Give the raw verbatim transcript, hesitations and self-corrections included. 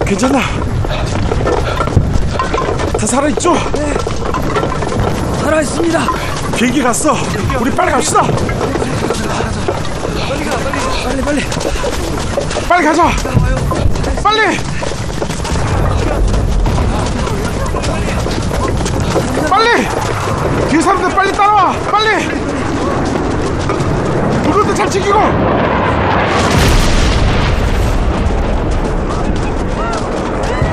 괜찮나? 다 살아있죠? 네, 살아있습니다. 비행기 갔어. 우리 빨리 갑시다. 빨리 가, 빨리, 빨리, 빨리. 빨리 가자. 빨리. 빨리. 뒤에 사람들 빨리 따라와. 빨리. 물건도 잘 챙기고.